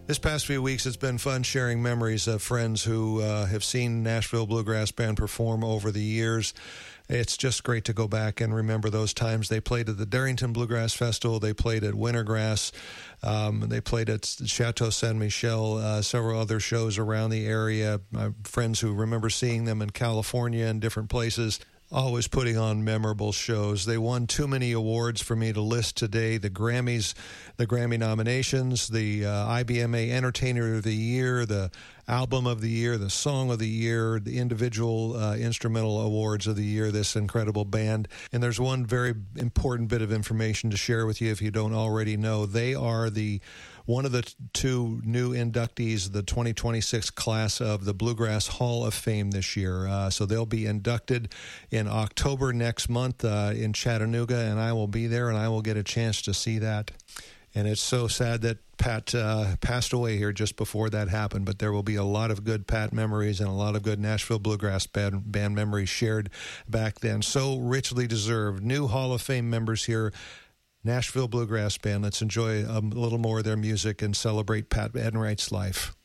This past few weeks, it's been fun sharing memories of friends who have seen Nashville Bluegrass Band perform over the years. It's just great to go back and remember those times. They played at the Darrington Bluegrass Festival. They played at Wintergrass. They played at Chateau Saint Michel, several other shows around the area. My friends who remember seeing them in California and different places, always putting on memorable shows. They won too many awards for me to list today. The Grammys, the Grammy nominations, the IBMA Entertainer of the Year, the Album of the Year, the Song of the Year, the individual instrumental awards of the year, this incredible band. And there's one very important bit of information to share with you if you don't already know. They are one of the two new inductees, the 2026 class of the Bluegrass Hall of Fame this year. So they'll be inducted in October next month in Chattanooga, and I will be there, and I will get a chance to see that. And it's so sad that Pat passed away here just before that happened, but there will be a lot of good Pat memories and a lot of good Nashville Bluegrass Band memories shared back then. So richly deserved. New Hall of Fame members here. Nashville Bluegrass Band. Let's enjoy a little more of their music and celebrate Pat Enright's life.